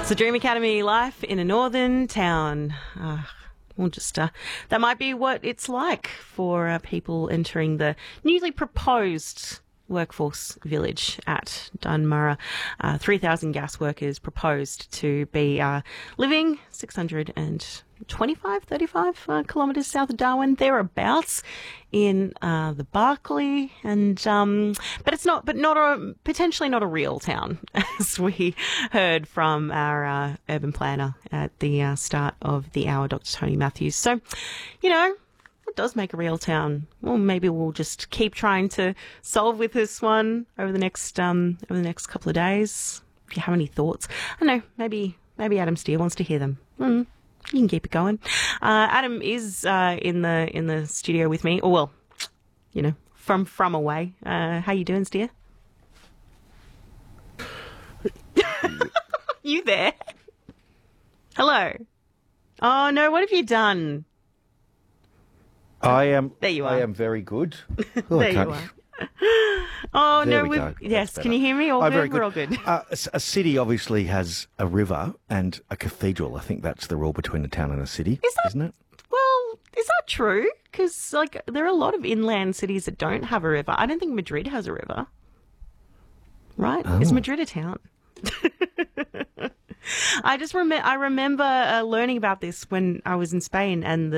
So Dream Academy life in a northern town. That might be what it's like for people entering the newly proposed workforce village at Dunmurra. 3,000 gas workers proposed to be living 35 kilometres south of Darwin, thereabouts, in the Barkly, and potentially not a real town, as we heard from our urban planner at the start of the hour, Dr. Tony Matthews. So, what does make a real town? Well, maybe we'll just keep trying to solve with this one over the next couple of days. If you have any thoughts, I don't know, maybe Adam Steer wants to hear them. You can keep it going. Adam is in the studio with me, or well, from away. How you doing, Steer? You there? Hello. Oh no, what have you done? I am. There you are. I am very good. There you are. Oh There no! we go. Yes, That's can you hear me? All good? very good. We're all good. A city obviously has a river and a cathedral. I think that's the rule between a town and a city, isn't it? Well, is that true? Because there are a lot of inland cities that don't have a river. I don't think Madrid has a river. Right? Oh. Is Madrid a town? I remember learning about this when I was in Spain, and